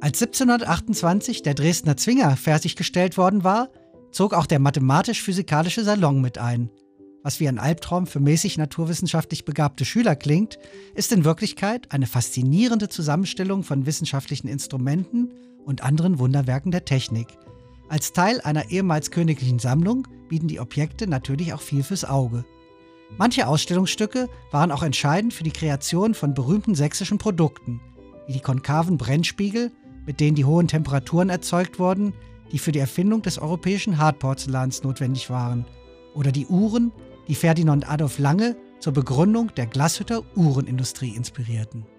Als 1728 der Dresdner Zwinger fertiggestellt worden war, zog auch der mathematisch-physikalische Salon mit ein. Was wie ein Albtraum für mäßig naturwissenschaftlich begabte Schüler klingt, ist in Wirklichkeit eine faszinierende Zusammenstellung von wissenschaftlichen Instrumenten und anderen Wunderwerken der Technik. Als Teil einer ehemals königlichen Sammlung bieten die Objekte natürlich auch viel fürs Auge. Manche Ausstellungsstücke waren auch entscheidend für die Kreation von berühmten sächsischen Produkten, wie die konkaven Brennspiegel, mit denen die hohen Temperaturen erzeugt wurden, die für die Erfindung des europäischen Hartporzellans notwendig waren, oder die Uhren, die Ferdinand Adolf Lange zur Begründung der Glashütter Uhrenindustrie inspirierten.